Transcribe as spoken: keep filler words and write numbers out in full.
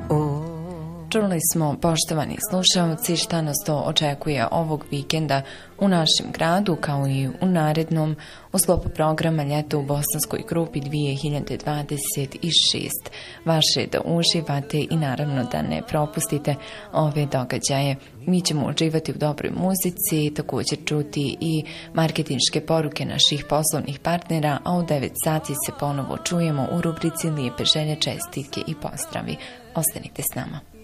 Čuli smo, poštovani slušalci, šta nas to očekuje ovog vikenda u našem gradu, kao i u narednom u sklopu programa Ljeto u Bosanskoj grupi dvije hiljade dvadeset šest. Vaše da uživate i naravno da ne propustite ove događaje. Mi ćemo uživati u dobroj muzici, također čuti i marketinške poruke naših poslovnih partnera, a u devet sati se ponovo čujemo u rubrici Lijepe želje, čestitke i pozdravi. Ostanite s nama.